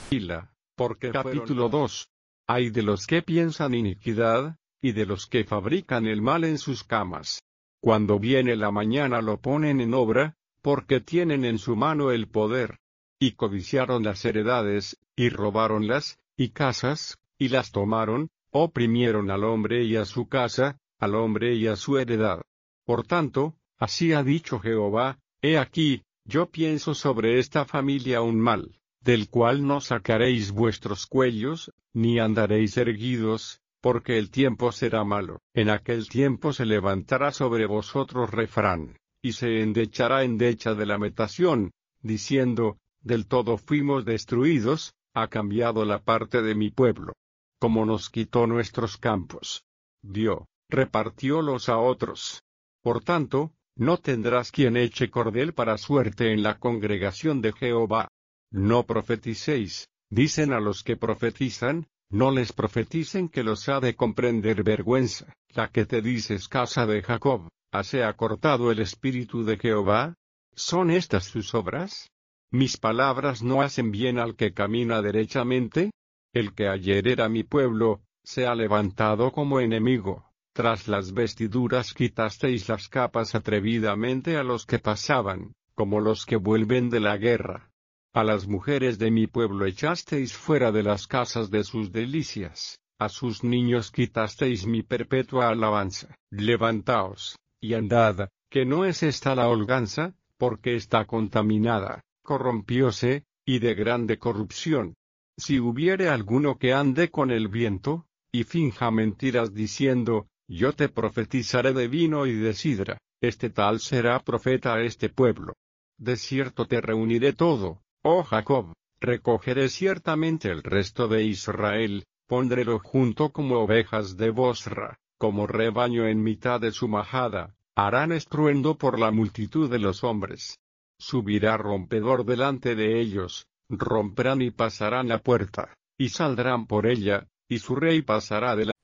Porque capítulo 2. Hay de los que piensan iniquidad, y de los que fabrican el mal en sus camas. Cuando viene la mañana lo ponen en obra, porque tienen en su mano el poder. Y codiciaron las heredades, y robáronlas, y casas, y las tomaron, oprimieron al hombre y a su casa, al hombre y a su heredad. Por tanto, así ha dicho Jehová, he aquí, yo pienso sobre esta familia un mal, del cual no sacaréis vuestros cuellos, ni andaréis erguidos, porque el tiempo será malo. En aquel tiempo se levantará sobre vosotros refrán, y se endechará endecha de lamentación, diciendo, del todo fuimos destruidos, ha cambiado la parte de mi pueblo. Como nos quitó nuestros campos, repartiólos a otros. Por tanto, no tendrás quien eche cordel para suerte en la congregación de Jehová. No profeticéis, dicen a los que profetizan, no les profeticen que los ha de comprender vergüenza. La que te dices casa de Jacob, ¿hase acortado el espíritu de Jehová? ¿Son estas sus obras? ¿Mis palabras no hacen bien al que camina derechamente? El que ayer era mi pueblo, se ha levantado como enemigo. Tras las vestiduras quitasteis las capas atrevidamente a los que pasaban, como los que vuelven de la guerra. A las mujeres de mi pueblo echasteis fuera de las casas de sus delicias, a sus niños quitasteis mi perpetua alabanza. Levantaos, y andad, que no es esta la holganza, porque está contaminada, corrompióse, y de grande corrupción. Si hubiere alguno que ande con el viento, y finja mentiras diciendo, yo te profetizaré de vino y de sidra, este tal será profeta a este pueblo. De cierto te reuniré todo, oh Jacob, recogeré ciertamente el resto de Israel, pondrélo junto como ovejas de Bosra, como rebaño en mitad de su majada, harán estruendo por la multitud de los hombres. Subirá rompedor delante de ellos, romperán y pasarán la puerta, y saldrán por ella, y su rey pasará delante.